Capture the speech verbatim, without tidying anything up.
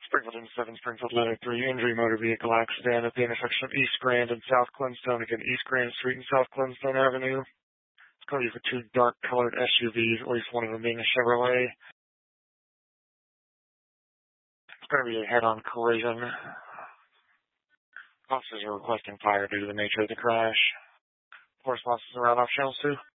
Springfield and seven, Springfield letter three, injury motor vehicle accident at the intersection of East Grand and South Glenstone. Again, East Grand Street and South Glenstone Avenue. It's going to be for two dark-colored S U Vs, at least one of them being a Chevrolet. It's going to be a head-on collision. Officers are requesting fire due to the nature of the crash. Force losses around off channel two.